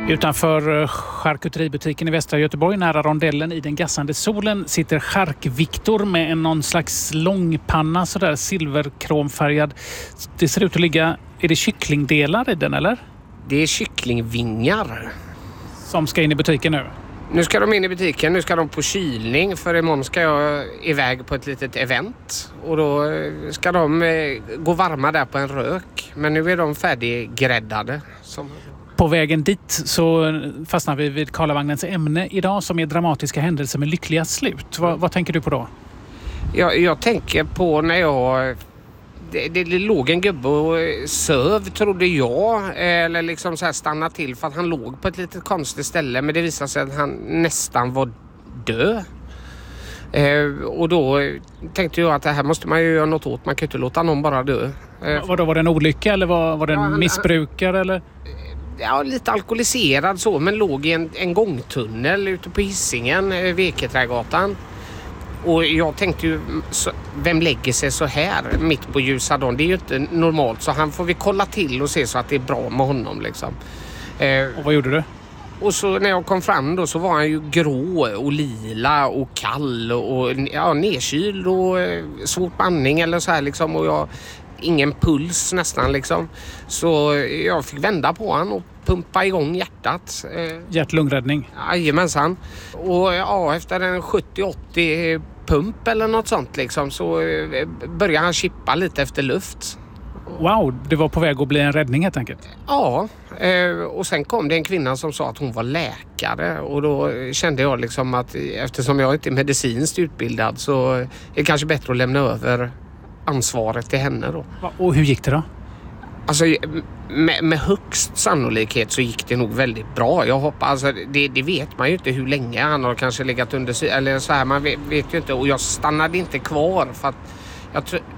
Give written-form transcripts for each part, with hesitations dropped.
Utanför charkuteributiken i västra Göteborg, nära rondellen i den gassande solen, sitter Chark-Viktor med någon slags långpanna, sådär silverkromfärgad. Det ser ut att ligga, är det kycklingdelar i den eller? Det är kycklingvingar. Som ska in i butiken nu? Nu ska de in i butiken, nu ska de på kylning, för imorgon ska jag iväg på ett litet event. Och då ska de gå varma där på en rök. Men nu är de färdiggräddade. På vägen dit så fastnar vi vid Karlavagnens ämne idag, som är dramatiska händelser med lyckliga slut. Vad tänker du på då? Jag tänker på när jag... Det låg en gubbe och söv, trodde jag, eller liksom så här stanna till för att han låg på ett litet konstigt ställe, men det visade sig att han nästan var död. Och då tänkte jag att det här måste man ju göra något åt, man kan ju inte låta någon bara dö. Var det en olycka eller var det en missbrukare eller? Ja, lite alkoholiserad så, men låg i en gångtunnel ute på Hisingen, Veketrädgatan. Och jag tänkte ju, vem lägger sig så här mitt på ljusa dagen? Det är ju inte normalt, så han får vi kolla till och se så att det är bra med honom liksom. Och vad gjorde du? Och så när jag kom fram då så var han ju grå och lila och kall och nedkyld och svår andning eller så här liksom. Och jag, ingen puls nästan liksom. Så jag fick vända på han och pumpa igång hjärtat. Hjärt-lungräddning? Jajamensan. Och efter en 70-80 pump eller något sånt liksom, så började han chippa lite efter luft. Wow, det var på väg att bli en räddning helt enkelt. Ja, och sen kom det en kvinna som sa att hon var läkare, och då kände jag liksom att eftersom jag inte är medicinskt utbildad så är det kanske bättre att lämna över ansvaret till henne då. Och hur gick det då? Alltså med högst sannolikhet så gick det nog väldigt bra. Jag hoppas, alltså, det vet man ju inte hur länge han har kanske legat under sig eller så här, man vet ju inte, och jag stannade inte kvar för att jag tror,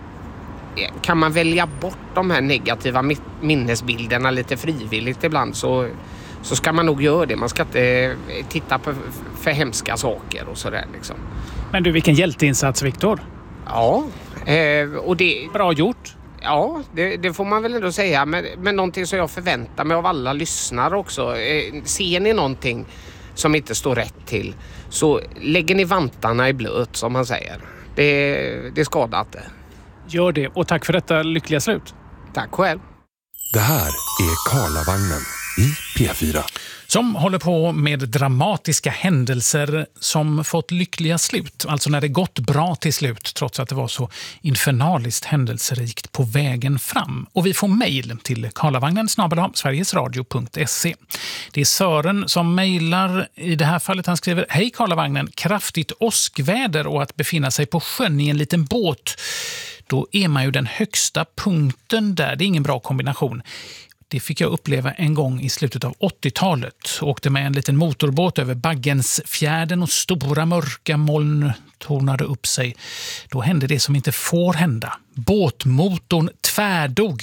kan man välja bort de här negativa minnesbilderna lite frivilligt ibland så ska man nog göra det. Man ska inte titta på för hemska saker och sådär liksom. Men du, vilken hjälteinsats, Viktor. Ja, och det... Bra gjort. Ja, det får man väl ändå säga. Men någonting som jag förväntar mig av alla lyssnare också. Ser ni någonting som inte står rätt till, så lägger ni vantarna i blöt, som man säger. Det skadar inte. Gör det, och tack för detta lyckliga slut. Tack själv. Det här är Karlavagnen i P4. Som håller på med dramatiska händelser som fått lyckliga slut. Alltså när det gått bra till slut, trots att det var så infernaliskt händelserikt på vägen fram. Och vi får mejl till karlavagnen@sverigesradio.se. Det är Sören som mejlar. I det här fallet han skriver: Hej Karlavagnen, kraftigt åskväder och att befinna sig på sjön i en liten båt. Då är man ju den högsta punkten där. Det är ingen bra kombination. Det fick jag uppleva en gång i slutet av 80-talet. Åkte med en liten motorbåt över Baggensfjärden och stora mörka moln tornade upp sig. Då hände det som inte får hända. Båtmotorn tvärdog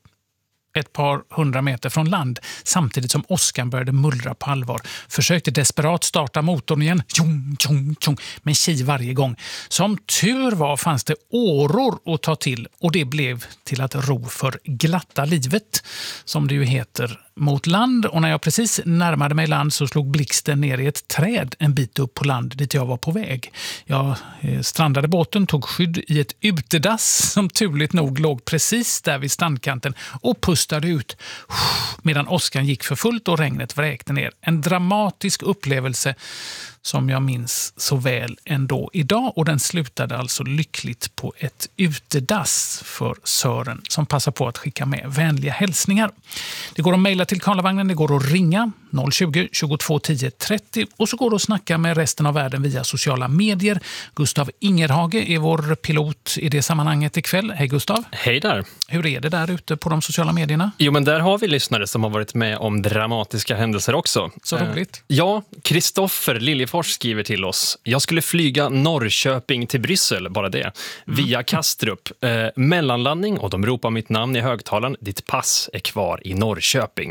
ett par 100 meter från land, samtidigt som åskan började mullra på allvar. Försökte desperat starta motorn igen, tjong, tjong, tjong, men ki varje gång. Som tur var fanns det åror att ta till, och det blev till att ro för glatta livet, som det ju heter, mot land. Och när jag precis närmade mig land så slog blixten ner i ett träd en bit upp på land dit jag var på väg. Jag strandade båten, tog skydd i ett utedass som turligt nog låg precis där vid strandkanten och pustade ut medan åskan gick för fullt och regnet vräkte ner. En dramatisk upplevelse som jag minns så väl ändå idag, och den slutade alltså lyckligt på ett utedass för Sören, som passar på att skicka med vänliga hälsningar. Det går att mejla till Karlavagnen, det går att ringa 020 22 10 30 och så går det att snacka med resten av världen via sociala medier. Gustav Ingerhage är vår pilot i det sammanhanget ikväll. Hej Gustav. Hej där. Hur är det där ute på de sociala medierna? Jo, men där har vi lyssnare som har varit med om dramatiska händelser också. Så roligt. Ja, Kristoffer Liljefors skriver till oss: jag skulle flyga Norrköping till Bryssel, bara det, via Kastrup. Mellanlandning och de ropar mitt namn i högtalaren. Ditt pass är kvar i Norrköping.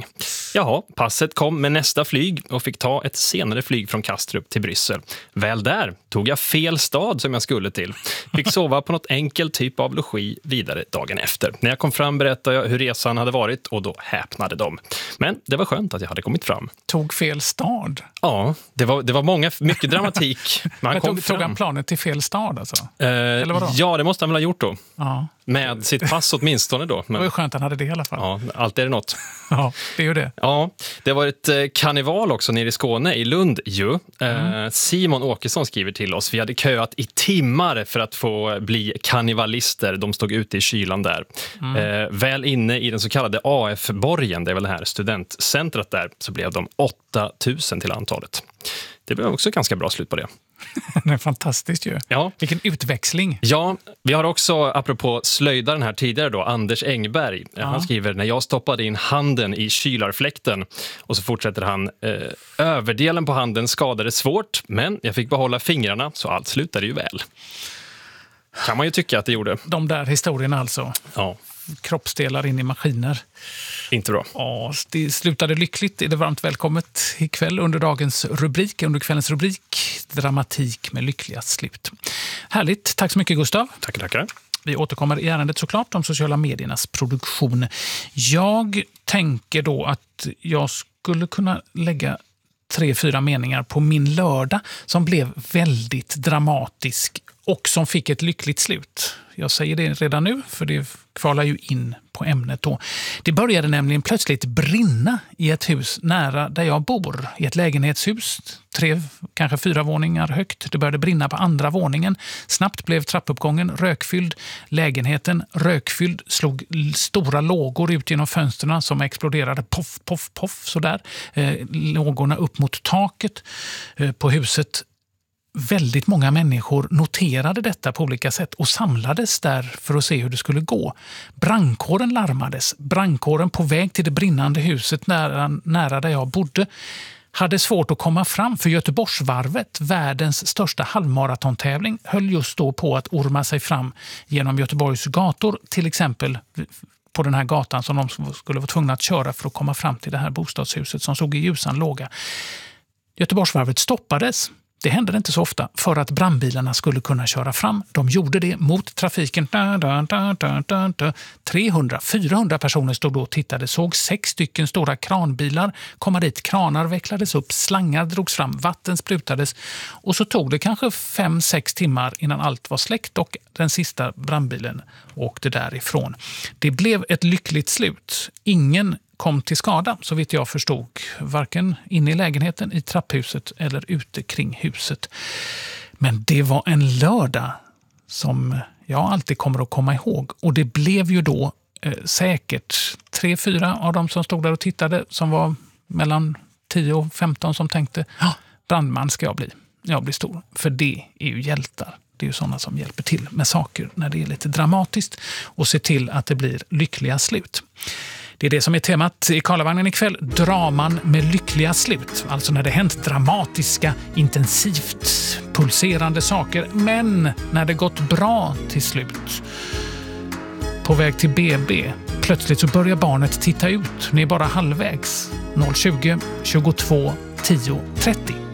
Jaha, passet kom med nästa flyg och fick ta ett senare flyg från Kastrup till Bryssel. Väl där tog jag fel stad som jag skulle till. Fick sova på något enkel typ av logi vidare dagen efter. När jag kom fram berättade jag hur resan hade varit och då häpnade de. Men det var skönt att jag hade kommit fram. Tog fel stad? Ja, det var mycket dramatik. Men tog han planet till fel stad alltså? Eller vadå? Ja, det måste han väl ha gjort då. Ja. Med sitt pass åtminstone då. Men, det var ju skönt att han hade det i alla fall. Ja, allt är det något. Ja, det är ju det. Ja, det var ett karneval också nere i Skåne, i Lund ju. Simon Åkesson skriver till oss. Vi hade köat i timmar för att få bli karnevalister. De stod ute i kylan där. Väl inne i den så kallade AF-borgen, det är väl det här studentcentret där, så blev de 8000 till antalet. Det blev också ganska bra slut på det. Det är fantastiskt ju. Ja. Vilken utväxling. Ja, vi har också, apropå slöjdaren här tidigare då, Anders Engberg. Han skriver, när jag stoppade in handen i kylarfläkten, och så fortsätter han, överdelen på handen skadades svårt, men jag fick behålla fingrarna, så allt slutade ju väl. Kan man ju tycka att det gjorde. De där historierna alltså. Ja. Kroppsdelar in i maskiner. Inte bra. Ja, det slutade lyckligt. Är det varmt välkommet ikväll under kvällens rubrik Dramatik med lyckliga slut. Härligt. Tack så mycket, Gustav. Tackar. Vi återkommer i ärendet såklart om sociala mediernas produktion. Jag tänker då att jag skulle kunna lägga 3-4 meningar på min lördag som blev väldigt dramatisk och som fick ett lyckligt slut. Jag säger det redan nu, för det kvalar ju in på ämnet då. Det började nämligen plötsligt brinna i ett hus nära där jag bor. I ett lägenhetshus, 3, kanske 4 våningar högt. Det började brinna på andra våningen. Snabbt blev trappuppgången rökfylld. Lägenheten rökfylld, slog stora lågor ut genom fönsterna som exploderade. Poff, poff, poff, sådär. Lågorna upp mot taket på huset. Väldigt många människor noterade detta på olika sätt och samlades där för att se hur det skulle gå. Brandkåren larmades. Brandkåren på väg till det brinnande huset nära där jag bodde hade svårt att komma fram, för Göteborgsvarvet, världens största halvmaratontävling, höll just då på att orma sig fram genom Göteborgs gator, till exempel på den här gatan som de skulle vara tvungna att köra för att komma fram till det här bostadshuset som såg i ljusan låga. Göteborgsvarvet stoppades. Det hände inte så ofta för att brandbilarna skulle kunna köra fram. De gjorde det mot trafiken. 300-400 personer stod då och tittade. Såg 6 stycken stora kranbilar komma dit. Kranar vecklades upp, slangar drogs fram, vatten sprutades. Och så tog det kanske 5-6 timmar innan allt var släckt och den sista brandbilen åkte därifrån. Det blev ett lyckligt slut. Ingen kom till skada, så vitt jag förstod, varken inne i lägenheten, i trapphuset eller ute kring huset. Men det var en lördag som jag alltid kommer att komma ihåg. Och det blev ju då säkert 3-4 av dem som stod där och tittade, som var mellan 10 och 15, som tänkte, brandman ska jag bli. Jag blir stor. För det är ju hjältar. Det är ju sådana som hjälper till med saker när det är lite dramatiskt och ser till att det blir lyckliga slut. Det är det som är temat i Karlavagnen ikväll. Draman med lyckliga slut. Alltså när det hänt dramatiska, intensivt pulserande saker. Men när det gått bra till slut. På väg till BB. Plötsligt så börjar barnet titta ut. Ni är bara halvvägs. 020 22 10 30.